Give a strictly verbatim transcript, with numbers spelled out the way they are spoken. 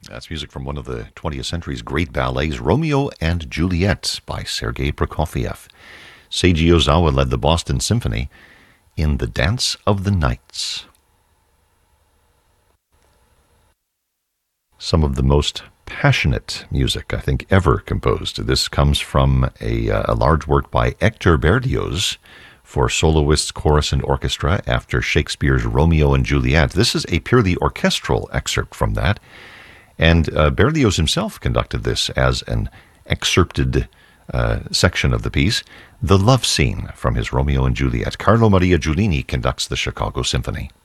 That's music from one of the twentieth century's great ballets, Romeo and Juliet by Sergei Prokofiev. Seiji Ozawa led the Boston Symphony in The Dance of the Nights. Some of the most passionate music, I think, ever composed. This comes from a, a large work by Hector Berlioz for soloists, chorus, and orchestra after Shakespeare's Romeo and Juliet. This is a purely orchestral excerpt from that. And uh, Berlioz himself conducted this as an excerpted uh, section of the piece, the love scene from his Romeo and Juliet. Carlo Maria Giulini conducts the Chicago Symphony.